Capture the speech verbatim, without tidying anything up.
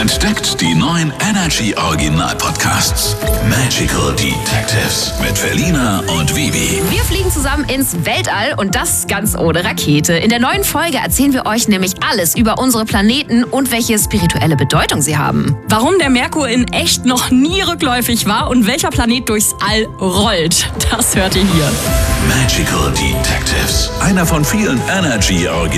Entdeckt die neuen Energy Original Podcasts. Magical Detectives mit Felina und Vivi. Wir fliegen zusammen ins Weltall und das ganz ohne Rakete. In der neuen Folge erzählen wir euch nämlich alles über unsere Planeten und welche spirituelle Bedeutung sie haben. Warum der Merkur in echt noch nie rückläufig war und welcher Planet durchs All rollt, das hört ihr hier. Magical Detectives. Einer von vielen Energy Original